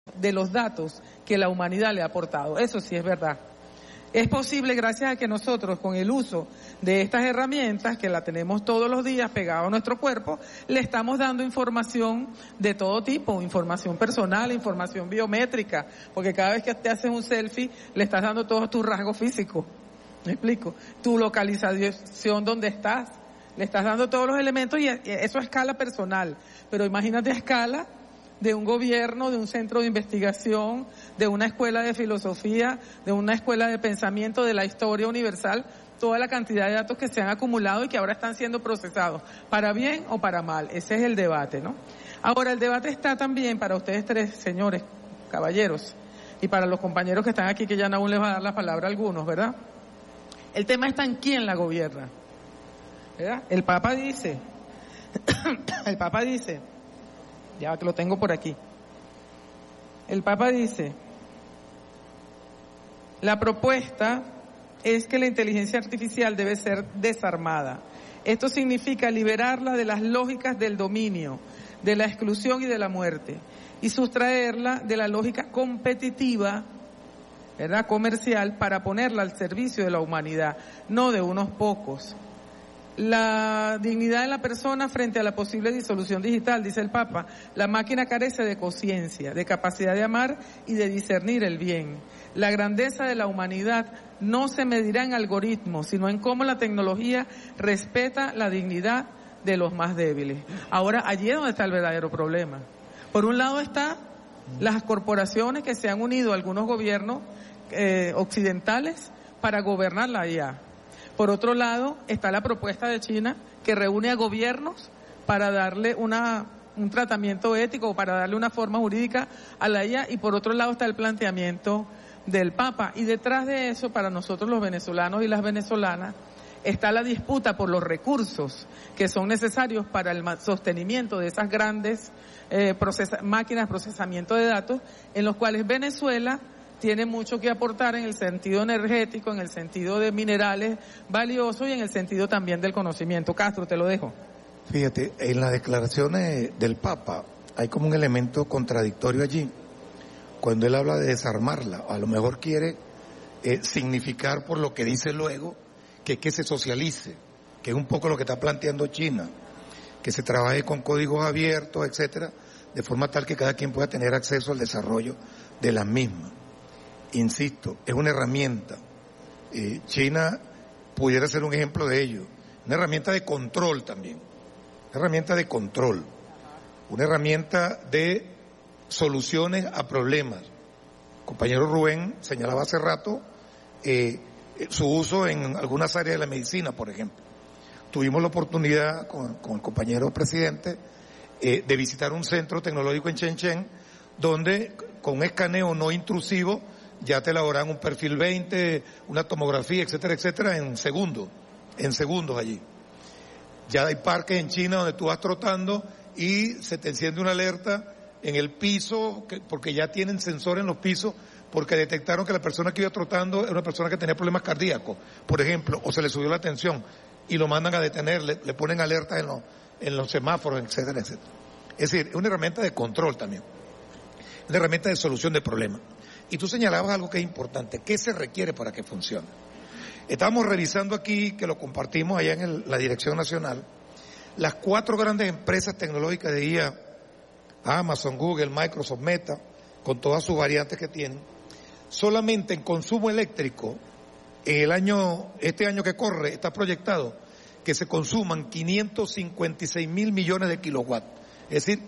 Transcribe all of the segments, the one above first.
de los datos que la humanidad le ha aportado. Eso sí es verdad. Es posible gracias a que nosotros, con el uso de estas herramientas, que la tenemos todos los días pegado a nuestro cuerpo, le estamos dando información de todo tipo, información personal, información biométrica, porque cada vez que te haces un selfie, le estás dando todos tus rasgos físicos. ¿Me explico? Tu localización, donde estás, le estás dando todos los elementos y eso a escala personal. Pero imagínate a escala de un gobierno, de un centro de investigación, de una escuela de filosofía, de una escuela de pensamiento, de la historia universal, toda la cantidad de datos que se han acumulado y que ahora están siendo procesados, para bien o para mal. Ese es el debate, ¿no? Ahora, el debate está también para ustedes tres, señores, caballeros, y para los compañeros que están aquí, que ya aún les va a dar la palabra a algunos, ¿verdad? El tema está en quién la gobierna, ¿verdad? El Papa dice, ya que lo tengo por aquí. El Papa dice, la propuesta es que la inteligencia artificial debe ser desarmada. Esto significa liberarla de las lógicas del dominio, de la exclusión y de la muerte, y sustraerla de la lógica competitiva, ¿verdad?, comercial, para ponerla al servicio de la humanidad, no de unos pocos. La dignidad de la persona frente a la posible disolución digital, dice el Papa, la máquina carece de conciencia, de capacidad de amar y de discernir el bien. La grandeza de la humanidad no se medirá en algoritmos, sino en cómo la tecnología respeta la dignidad de los más débiles. Ahora, allí es donde está el verdadero problema. Por un lado está las corporaciones que se han unido a algunos gobiernos occidentales para gobernar la IA. Por otro lado, está la propuesta de China que reúne a gobiernos para darle un tratamiento ético, para darle una forma jurídica a la IA, y por otro lado está el planteamiento del Papa. Y detrás de eso, para nosotros los venezolanos y las venezolanas, está la disputa por los recursos que son necesarios para el sostenimiento de esas grandes máquinas de procesamiento de datos, en los cuales Venezuela tiene mucho que aportar en el sentido energético, en el sentido de minerales valiosos y en el sentido también del conocimiento. Castro, te lo dejo. Fíjate, en las declaraciones del Papa hay como un elemento contradictorio allí. Cuando él habla de desarmarla, a lo mejor quiere significar por lo que dice luego que se socialice, que es un poco lo que está planteando China, que se trabaje con códigos abiertos, etcétera, de forma tal que cada quien pueda tener acceso al desarrollo de las mismas. Insisto, es una herramienta. China pudiera ser un ejemplo de ello. Una herramienta de control también. Una herramienta de control. Una herramienta de soluciones a problemas. El compañero Rubén señalaba hace rato su uso en algunas áreas de la medicina, por ejemplo. Tuvimos la oportunidad con el compañero presidente de visitar un centro tecnológico en Shenzhen, donde con un escaneo no intrusivo ya te elaboran un perfil 20, una tomografía, etcétera, etcétera, en segundos allí. Ya hay parques en China donde tú vas trotando y se te enciende una alerta en el piso, porque ya tienen sensores en los pisos, porque detectaron que la persona que iba trotando era una persona que tenía problemas cardíacos, por ejemplo, o se le subió la tensión y lo mandan a detener, le ponen alertas en los semáforos, etcétera, etcétera. Es decir, es una herramienta de control también, una herramienta de solución de problemas. Y tú señalabas algo que es importante, ¿qué se requiere para que funcione? Estábamos revisando aquí, que lo compartimos allá en la Dirección Nacional, las 4 grandes empresas tecnológicas de IA, Amazon, Google, Microsoft, Meta, con todas sus variantes que tienen, solamente en consumo eléctrico, este año que corre, está proyectado que se consuman 556 mil millones de kilowatts, es decir,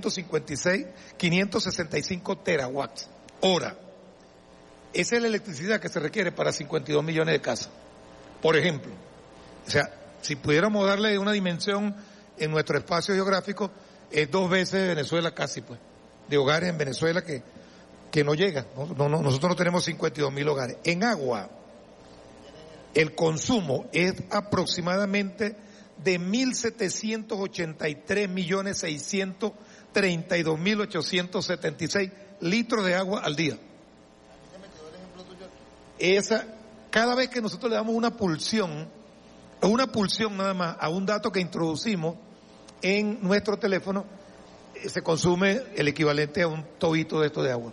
565 terawatts hora. Esa es la electricidad que se requiere para 52 millones de casas, por ejemplo. O sea, si pudiéramos darle una dimensión en nuestro espacio geográfico, es 2 veces Venezuela casi, pues, de hogares en Venezuela que no llega. Nosotros no tenemos 52 mil hogares. En agua, el consumo es aproximadamente de 1.783.632.876 litros de agua al día. Cada vez que nosotros le damos una pulsión nada más a un dato que introducimos en nuestro teléfono, se consume el equivalente a un tobito de esto de agua.